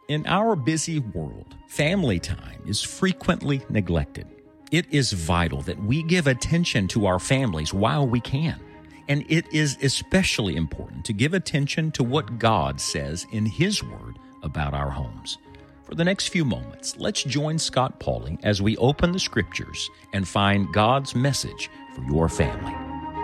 In our busy world, family time is frequently neglected. It is vital that we give attention to our families while we can. And it is especially important to give attention to what God says in His Word about our homes. For the next few moments, let's join Scott Pauley as we open the Scriptures and find God's message for your family.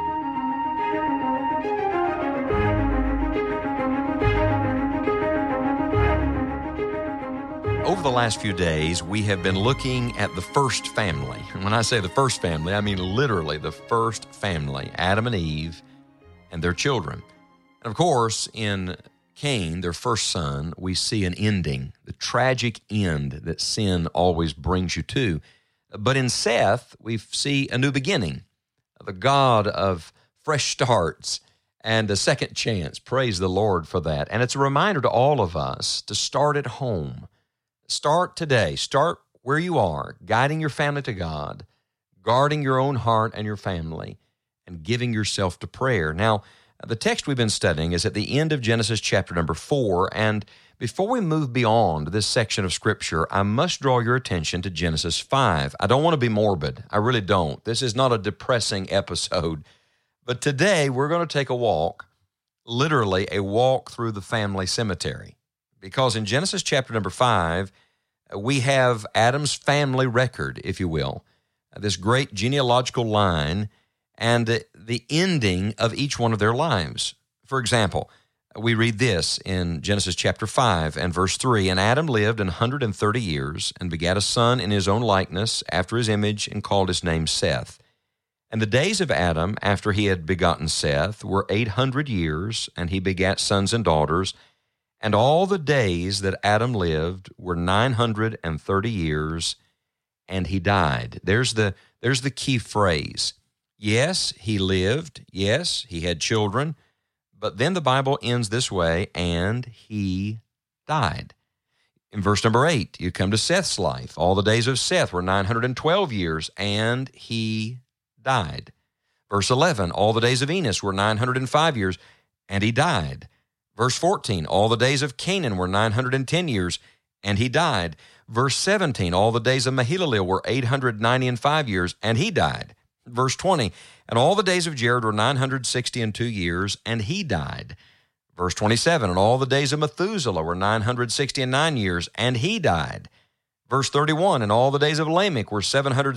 Over the last few days, we have been looking at the first family. And when I say the first family, I mean literally the first family, Adam and Eve and their children. And of course, in Cain, their first son, we see an ending, the tragic end that sin always brings you to. But in Seth, we see a new beginning, the God of fresh starts and a second chance. Praise the Lord for that. And it's a reminder to all of us to start at home. Start today. Start where you are, guiding your family to God, guarding your own heart and your family, and giving yourself to prayer. Now, the text we've been studying is at the end of Genesis chapter number 4, and before we move beyond this section of Scripture, I must draw your attention to Genesis 5. I don't want to be morbid. I really don't. This is not a depressing episode, but today we're going to take a walk, literally a walk through the family cemetery. Because in Genesis chapter number 5, we have Adam's family record, if you will, this great genealogical line and the ending of each one of their lives. For example, we read this in Genesis chapter 5 and verse 3, "And Adam lived 130 years and begat a son in his own likeness after his image and called his name Seth. And the days of Adam after he had begotten Seth were 800 years, and he begat sons and daughters. And all the days that Adam lived were 930 years, and he died." There's the key phrase. Yes, he lived. Yes, he had children. But then the Bible ends this way, and he died. In verse number 8, you come to Seth's life. All the days of Seth were 912 years, and he died. Verse 11, all the days of Enos were 905 years, and he died. Verse 14, all the days of Canaan were 910 years, and he died. Verse 17, all the days of Mahalalel were 895 years, and he died. Verse 20, and all the days of Jared were 962 years, and he died. Verse 27, and all the days of Methuselah were 969 years, and he died. Verse 31, and all the days of Lamech were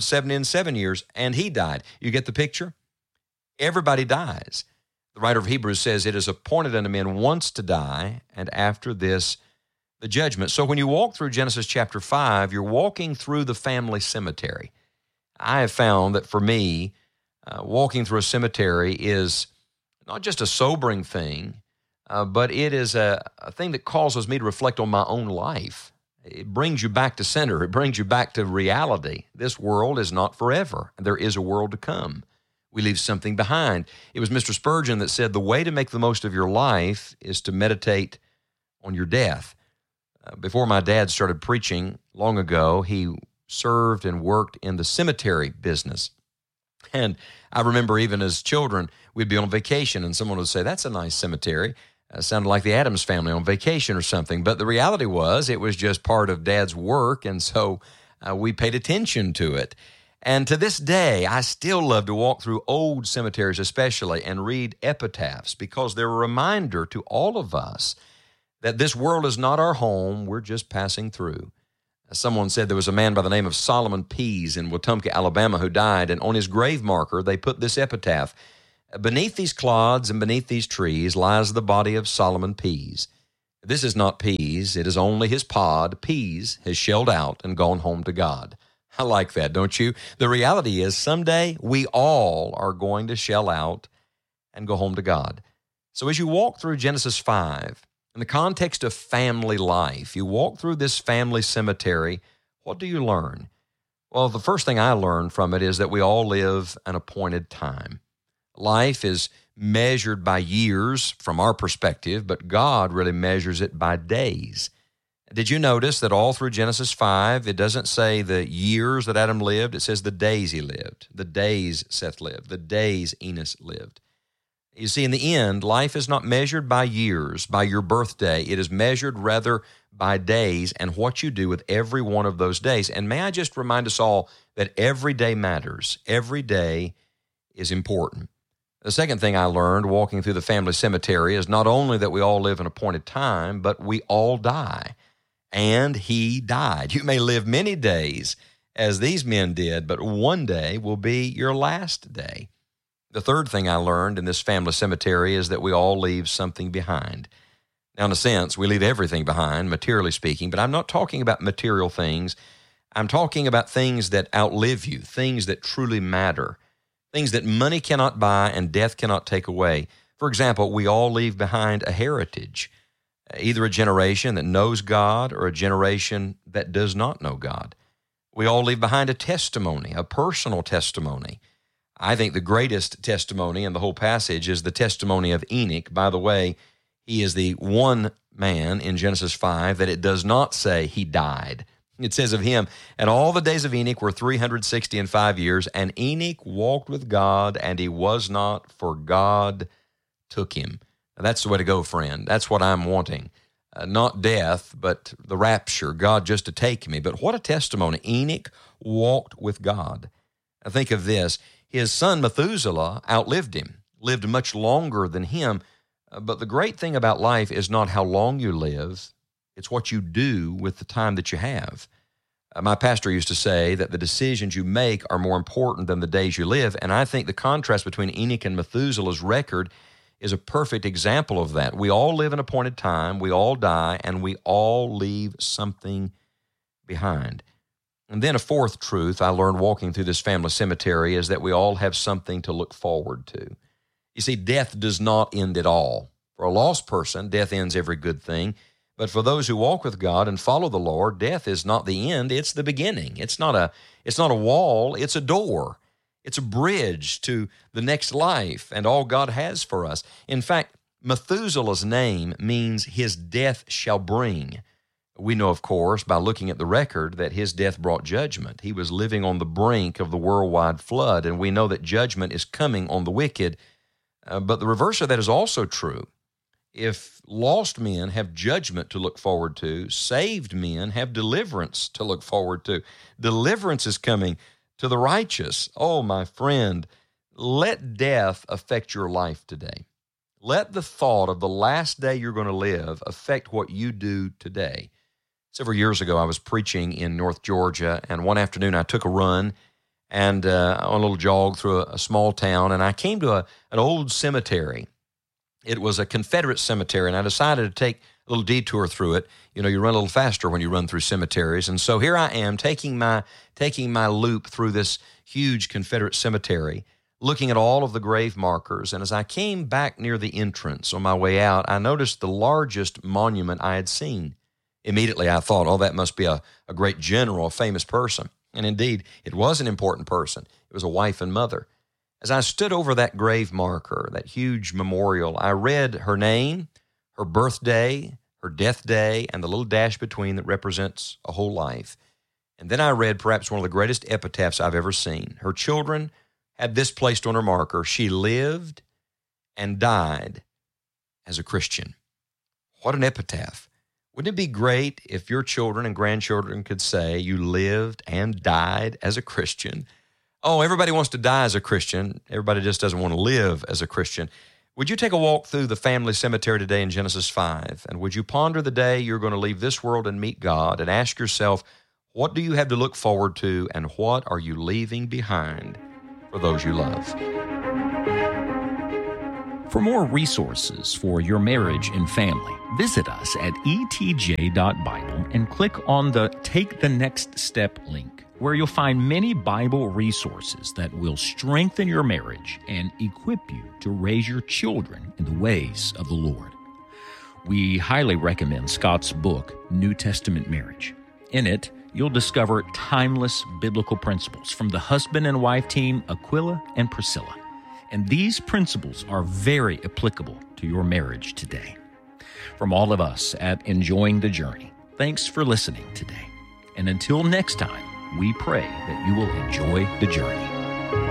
777 years, and he died. You get the picture? Everybody dies. The writer of Hebrews says, "It is appointed unto men once to die, and after this, the judgment." So when you walk through Genesis chapter 5, you're walking through the family cemetery. I have found that for me, walking through a cemetery is not just a sobering thing, but it is a thing that causes me to reflect on my own life. It brings you back to center. It brings you back to reality. This world is not forever. There is a world to come. We leave something behind. It was Mr. Spurgeon that said, the way to make the most of your life is to meditate on your death. Before my dad started preaching long ago, he served and worked in the cemetery business. And I remember even as children, we'd be on vacation and someone would say, "That's a nice cemetery." Sounded like the Addams family on vacation or something. But the reality was it was just part of Dad's work, and so we paid attention to it. And to this day, I still love to walk through old cemeteries especially and read epitaphs because they're a reminder to all of us that this world is not our home, we're just passing through. Someone said there was a man by the name of Solomon Pease in Wetumpka, Alabama, who died, and on his grave marker they put this epitaph, "Beneath these clods and beneath these trees lies the body of Solomon Pease. This is not Pease, it is only his pod. Pease has shelled out and gone home to God." I like that, don't you? The reality is someday we all are going to shell out and go home to God. So as you walk through Genesis 5, in the context of family life, you walk through this family cemetery, what do you learn? Well, the first thing I learned from it is that we all live an appointed time. Life is measured by years from our perspective, but God really measures it by days. Did you notice that all through Genesis 5, it doesn't say the years that Adam lived, it says the days he lived, the days Seth lived, the days Enos lived. You see, in the end, life is not measured by years, by your birthday. It is measured rather by days and what you do with every one of those days. And may I just remind us all that every day matters. Every day is important. The second thing I learned walking through the family cemetery is not only that we all live an appointed time, but we all die. And he died. You may live many days as these men did, but one day will be your last day. The third thing I learned in this family cemetery is that we all leave something behind. Now, in a sense, we leave everything behind, materially speaking, but I'm not talking about material things. I'm talking about things that outlive you, things that truly matter, things that money cannot buy and death cannot take away. For example, we all leave behind a heritage, either a generation that knows God or a generation that does not know God. We all leave behind a testimony, a personal testimony. I think the greatest testimony in the whole passage is the testimony of Enoch. By the way, he is the one man in Genesis 5 that it does not say he died. It says of him, and all the days of Enoch were 365 years, and Enoch walked with God, and he was not, for God took him. Now, that's the way to go, friend. That's what I'm wanting. Not death, but the rapture, God just to take me. But what a testimony. Enoch walked with God. Now, think of this. His son Methuselah outlived him, lived much longer than him. But the great thing about life is not how long you live, it's what you do with the time that you have. My pastor used to say that the decisions you make are more important than the days you live, and I think the contrast between Enoch and Methuselah's record is a perfect example of that. We all live an appointed time, we all die, and we all leave something behind. And then a fourth truth I learned walking through this family cemetery is that we all have something to look forward to. You see, death does not end at all. For a lost person, death ends every good thing. But for those who walk with God and follow the Lord, death is not the end, it's the beginning. It's not a wall, it's a door. It's a bridge to the next life and all God has for us. In fact, Methuselah's name means his death shall bring. We know, of course, by looking at the record, that his death brought judgment. He was living on the brink of the worldwide flood, and we know that judgment is coming on the wicked. But the reverse of that is also true. If lost men have judgment to look forward to, saved men have deliverance to look forward to. Deliverance is coming to the righteous. Oh, my friend, let death affect your life today. Let the thought of the last day you're going to live affect what you do today. Several years ago, I was preaching in North Georgia, and one afternoon I took a run and on a little jog through a small town, and I came to an old cemetery. It was a Confederate cemetery, and I decided to take a little detour through it. You know, you run a little faster when you run through cemeteries. And so here I am taking my loop through this huge Confederate cemetery, looking at all of the grave markers. And as I came back near the entrance on my way out, I noticed the largest monument I had seen. Immediately I thought, oh, that must be a great general, a famous person. And indeed, it was an important person. It was a wife and mother. As I stood over that grave marker, that huge memorial, I read her name, her birthday, her death day, and the little dash between that represents a whole life. And then I read perhaps one of the greatest epitaphs I've ever seen. Her children had this placed on her marker: she lived and died as a Christian. What an epitaph. Wouldn't it be great if your children and grandchildren could say you lived and died as a Christian? Oh, everybody wants to die as a Christian. Everybody just doesn't want to live as a Christian. Would you take a walk through the family cemetery today in Genesis 5? And would you ponder the day you're going to leave this world and meet God, and ask yourself, what do you have to look forward to, and what are you leaving behind for those you love? For more resources for your marriage and family, visit us at etj.bible and click on the Take the Next Step link, where you'll find many Bible resources that will strengthen your marriage and equip you to raise your children in the ways of the Lord. We highly recommend Scott's book, New Testament Marriage. In it, you'll discover timeless biblical principles from the husband and wife team, Aquila and Priscilla. And these principles are very applicable to your marriage today. From all of us at Enjoying the Journey, thanks for listening today. And until next time, we pray that you will enjoy the journey.